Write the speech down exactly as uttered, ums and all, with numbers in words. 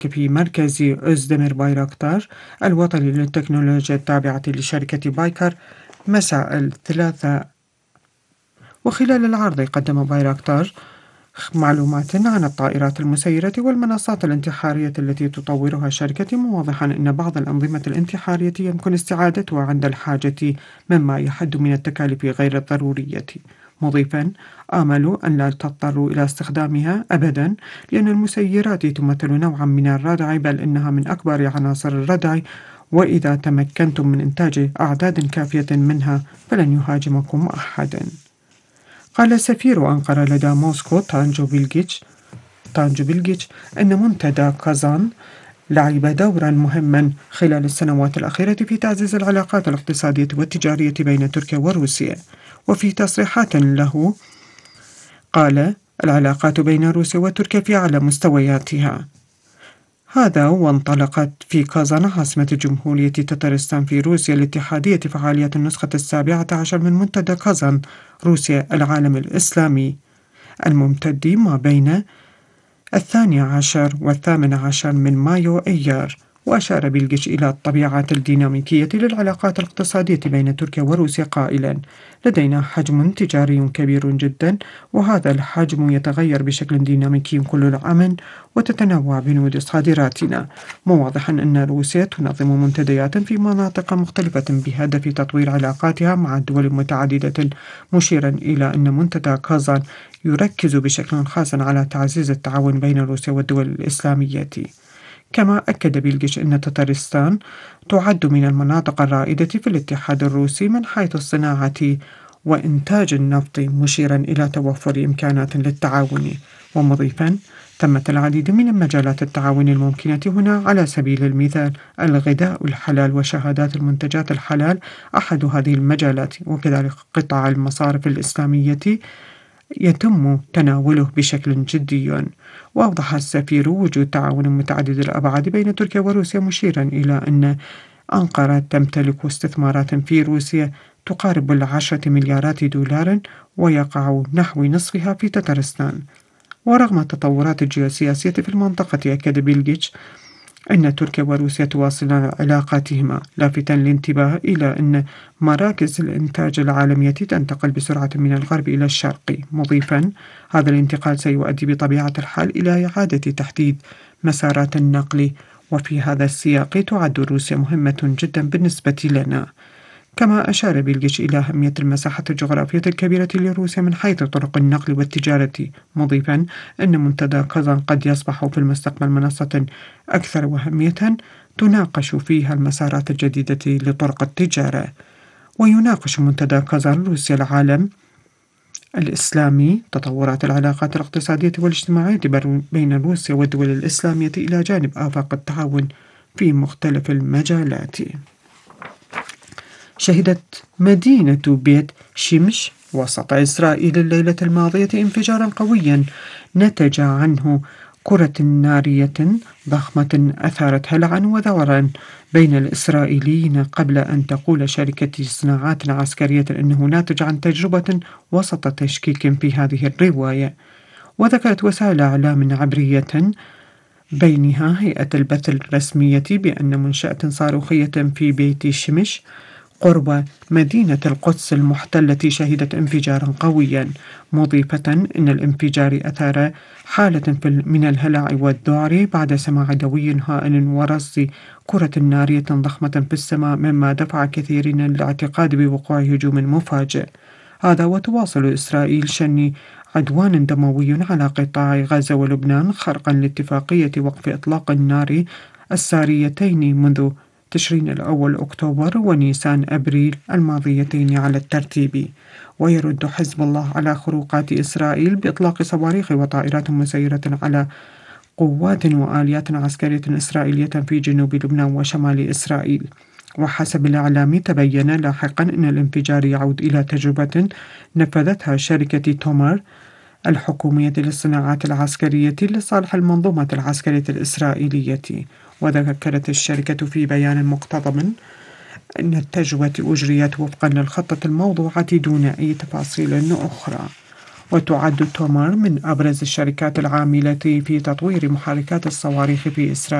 في مركز أوزدمير بايراكتار الوطني للتكنولوجيا التابعة لشركة بايكر مساء الثلاثاء. وخلال العرض قدم بايراكتار معلومات عن الطائرات المسيرة والمنصات الانتحارية التي تطورها الشركة، موضحا أن بعض الأنظمة الانتحارية يمكن استعادتها عند الحاجة مما يحد من التكاليف غير الضرورية، مضيفا: آمل أن لا تضطروا إلى استخدامها أبدا، لأن المسيرات تمثل نوعا من الردع، بل إنها من أكبر عناصر الردع، وإذا تمكنتم من إنتاج أعداد كافية منها فلن يهاجمكم أحد. قال سفير أنقرة لدى موسكو تانجو بيلغيتش تانجو بيلغيتش أن منتدى كازان لعب دورا مهما خلال السنوات الأخيرة في تعزيز العلاقات الاقتصادية والتجارية بين تركيا وروسيا. وفي تصريحات له قال: العلاقات بين روسيا وتركيا في أعلى مستوياتها. هذا وانطلقت في كازان عاصمة جمهورية تتارستان في روسيا الاتحادية فعاليات النسخة السابعة عشر من منتدى كازان روسيا العالم الإسلامي الممتد ما بين الثاني عشر والثامن عشر من مايو أيار. وأشار بيلغيتش إلى الطبيعة الديناميكية للعلاقات الاقتصادية بين تركيا وروسيا قائلا: لدينا حجم تجاري كبير جدا، وهذا الحجم يتغير بشكل ديناميكي كل عام، وتتنوع بنود صادراتنا، موضحا أن روسيا تنظم منتديات في مناطق مختلفة بهدف تطوير علاقاتها مع دول متعددة، مشيرا إلى أن منتدى كازان يركز بشكل خاص على تعزيز التعاون بين روسيا والدول الإسلامية. كما أكد بيلغيتش أن تتارستان تعد من المناطق الرائدة في الاتحاد الروسي من حيث الصناعة وإنتاج النفط، مشيرا إلى توفر إمكانات للتعاون، ومضيفا: تمت العديد من مجالات التعاون الممكنة هنا، على سبيل المثال الغذاء الحلال وشهادات المنتجات الحلال أحد هذه المجالات، وكذلك قطاع المصارف الإسلامية يتم تناوله بشكل جدي. وأوضح السفير وجود تعاون متعدد الأبعاد بين تركيا وروسيا، مشيرا إلى أن أنقرة تمتلك استثمارات في روسيا تقارب العشرة مليارات دولار، ويقع نحو نصفها في تتارستان. ورغم التطورات الجيوسياسية في المنطقة، أكد بيلغيتش أن تركيا وروسيا تواصلان علاقاتهما، لافتا الانتباه إلى أن مراكز الإنتاج العالمية تنتقل بسرعة من الغرب إلى الشرق، مضيفا: هذا الانتقال سيؤدي بطبيعة الحال إلى إعادة تحديد مسارات النقل، وفي هذا السياق تعد روسيا مهمة جدا بالنسبة لنا. كما أشار بيلغيتش إلى أهمية المساحة الجغرافية الكبيرة لروسيا من حيث طرق النقل والتجارة، مضيفا أن منتدى كازان قد يصبح في المستقبل منصة أكثر أهمية تناقش فيها المسارات الجديدة لطرق التجارة. ويناقش منتدى كازان روسيا العالم الإسلامي تطورات العلاقات الاقتصادية والاجتماعية بين روسيا والدول الإسلامية، إلى جانب آفاق التعاون في مختلف المجالات. شهدت مدينة بيت شمش وسط إسرائيل الليلة الماضية انفجارا قويا نتج عنه كرة نارية ضخمة أثارت هلعا وذعرا بين الإسرائيليين، قبل أن تقول شركة صناعات عسكرية أنه ناتج عن تجربة وسط تشكيك في هذه الرواية. وذكرت وسائل إعلام عبرية بينها هيئة البث الرسمية بأن منشأة صاروخية في بيت شمش قرب مدينة القدس المحتلة شهدت انفجارا قويا، مضيفة أن الانفجار أثار حالة من الهلع والذعر بعد سماع دوي هائل ورصد كرة نارية ضخمة في السماء، مما دفع كثيرين للاعتقاد بوقوع هجوم مفاجئ. هذا وتواصل إسرائيل شن عدوان دموي على قطاع غزة ولبنان، خرقا لاتفاقية وقف إطلاق النار الساريتين منذ تشرين الأول أكتوبر ونيسان أبريل الماضيتين على الترتيب. ويرد حزب الله على خروقات إسرائيل بإطلاق صواريخ وطائرات مسيرة على قوات وآليات عسكرية إسرائيلية في جنوب لبنان وشمال إسرائيل. وحسب الإعلام تبين لاحقا أن الانفجار يعود إلى تجربة نفذتها شركة تومر الحكومية للصناعات العسكرية لصالح المنظومة العسكرية الإسرائيلية. وذكرت الشركة في بيان مقتضب أن التجربة أجريت وفقا للخطة الموضوعة دون أي تفاصيل أخرى. وتعد تومار من أبرز الشركات العاملة في تطوير محركات الصواريخ في إسرائيل.